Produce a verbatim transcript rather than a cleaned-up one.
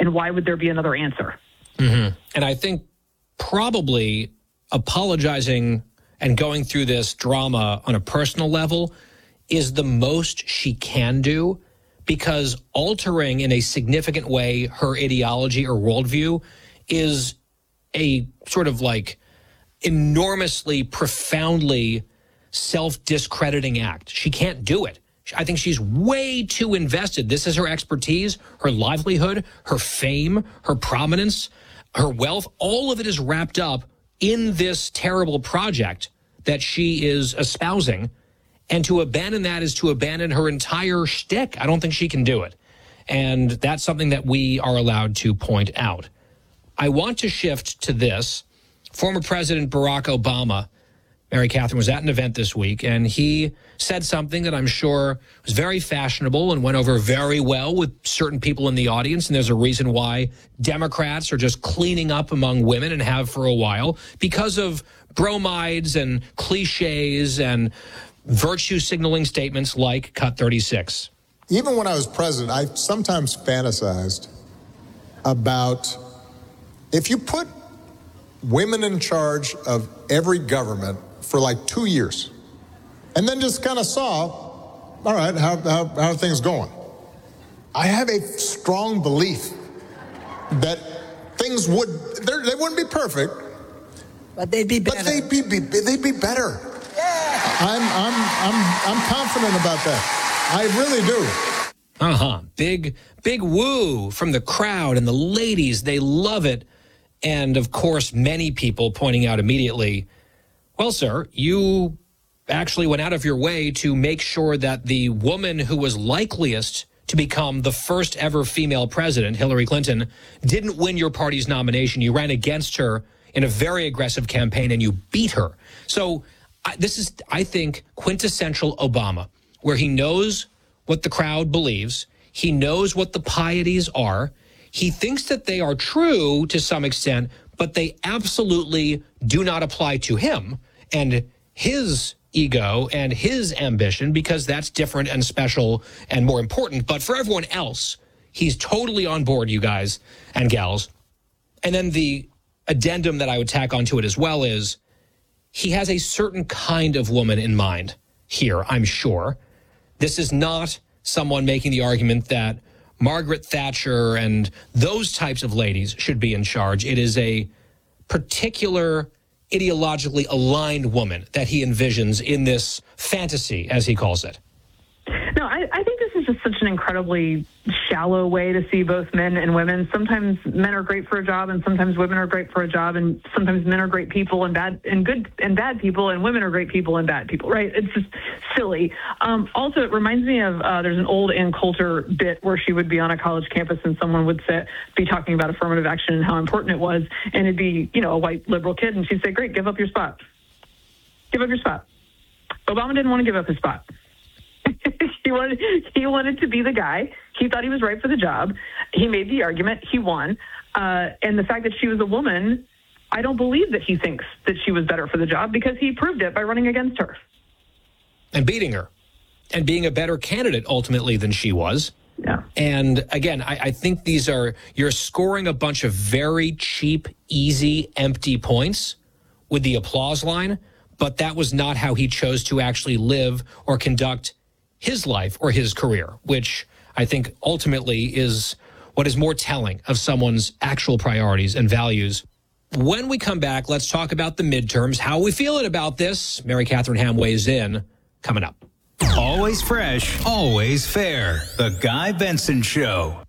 And why would there be another answer? Mm-hmm. And I think probably apologizing and going through this drama on a personal level is the most she can do, because altering in a significant way her ideology or worldview is a sort of like enormously, profoundly self-discrediting act. She can't do it. I think she's way too invested. This is her expertise, her livelihood, her fame, her prominence, her wealth. All of it is wrapped up in this terrible project that she is espousing. And to abandon that is to abandon her entire shtick. I don't think she can do it. And that's something that we are allowed to point out. I want to shift to this. Former President Barack Obama, Mary Catherine, was at an event this week, and he said something that I'm sure was very fashionable and went over very well with certain people in the audience. And there's a reason why Democrats are just cleaning up among women and have for a while, because of bromides and cliches and virtue signaling statements like Cut thirty-six. Even when I was president, I sometimes fantasized about if you put women in charge of every government for like two years and then just kind of saw, all right, how, how, how are things going? I have a strong belief that things would, they wouldn't be perfect, but they'd be better. But they'd be, be, they'd be better. Yeah. I'm, I'm, I'm, I'm confident about that. I really do. Uh-huh. Big, big woo from the crowd and the ladies. They love it. And, of course, many people pointing out immediately, well, sir, you actually went out of your way to make sure that the woman who was likeliest to become the first ever female president, Hillary Clinton, didn't win your party's nomination. You ran against her in a very aggressive campaign, and you beat her. So I, this is, I think, quintessential Obama, where he knows what the crowd believes. He knows what the pieties are. He thinks that they are true to some extent, but they absolutely do not apply to him and his ego and his ambition, because that's different and special and more important. But for everyone else, he's totally on board, you guys and gals. And then the addendum that I would tack onto it as well is he has a certain kind of woman in mind here, I'm sure. This is not someone making the argument that Margaret Thatcher and those types of ladies should be in charge. It is a particular ideologically aligned woman that he envisions in this fantasy, as he calls it. No, I, I think this is just such an incredibly shallow way to see both men and women. Sometimes men are great for a job, and sometimes women are great for a job, and sometimes men are great people and bad and good and bad people, and women are great people and bad people. Right? It's just silly. Um, also, it reminds me of uh, there's an old Ann Coulter bit where she would be on a college campus and someone would sit, be talking about affirmative action and how important it was, and it'd be, you know, a white liberal kid, and she'd say, "Great, give up your spot. Give up your spot." Obama didn't want to give up his spot. He wanted, he wanted to be the guy. He thought he was right for the job. He made the argument. He won. Uh, and the fact that she was a woman, I don't believe that he thinks that she was better for the job, because he proved it by running against her. And beating her. And being a better candidate, ultimately, than she was. Yeah. And, again, I, I think these are, you're scoring a bunch of very cheap, easy, empty points with the applause line, but that was not how he chose to actually live or conduct his life or his career, which I think ultimately is what is more telling of someone's actual priorities and values. When we come back, let's talk about the midterms. How are we feeling about this? Mary Catherine Ham weighs in. Coming up. Always fresh, always fair. The Guy Benson Show.